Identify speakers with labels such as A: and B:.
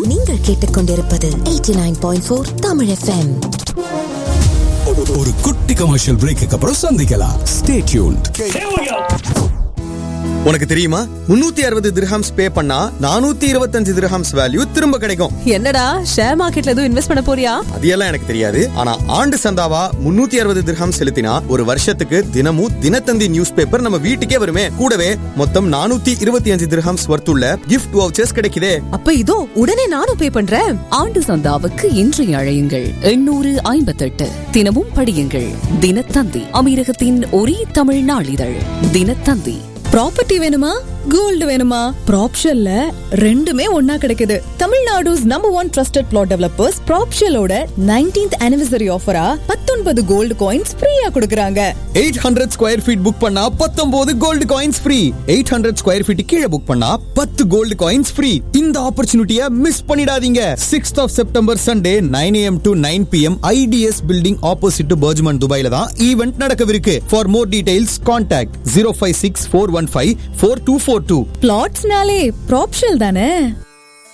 A: நீங்கள் கேட்டுக்கொண்டிருப்பது 89.4 தமிழ் FM.
B: ஒரு குட்டி கமர்ஷியல் பிரேக்கு அப்புறம் சந்திக்கலாம். Stay tuned.
C: உனக்கு தெரியுமா 360 திர்ஹம்ஸ் பே பண்ணா 425 திர்ஹம்ஸ் வேல்யூ திரும்ப கிடைக்கும்.
D: என்னடா ஷேர் மார்க்கெட்ல எதுவும் இன்வெஸ்ட் பண்ண போறியா?
C: அதெல்லாம் எனக்கு தெரியாது. ஆனா ஆண்டு சந்தாவா 360 திர்ஹம்ஸ் செலுத்தினா ஒரு வருஷத்துக்கு தினமும் தினத்தந்தி நியூஸ் பேப்பர் நம்ம வீட்டுக்கே வருமே. கூடவே மொத்தம் 425 திர்ஹம்ஸ் வர்த்துள்ள கிஃப்ட் வவுச்சர்ஸ் கிடைக்குதே.
D: அப்ப இதோ உடனே நானும் பே பண்றேன்.
E: ஆண்டு சந்தாவுக்கு இன்று அழையுங்கள் 858. தினமும் படியுங்கள் தினத்தந்தி, அமீரகத்தின் ஒரே தமிழ் நாளிதழ் தினத்தந்தி.
F: ப்ராப்பர்ட்டி வேணுமா, கோல்டு வேணுமா? ப்ராப்ஷல்ல ரெண்டுமே ஒன்னா கிடைக்குது. Tamil Nadu's #1 trusted plot developers ப்ராப்ஷலோட 19th anniversary ஆஃபரா 19 gold coins ஃப்ரீயா கொடுக்கறாங்க.
C: 800 ஸ்கொயர் ஃபீட் புக் பண்ணா 19 gold coins free. 800 square feet கீழ புக் பண்ணா 10 கோல்டு காயின்ஸ் ஃப்ரீ. இந்த ஆப்பர்ச்சுனிட்டியை மிஸ் பண்ணிடாதீங்க. 6th of September Sunday 9 AM to 9 PM IDS building opposite to Bergman Dubaiல தான் event நடக்கவிருக்கு. For more details contact 056 415 4242.
F: பிளாட்ஸ்னாலே ப்ராப்ஷல் தானே.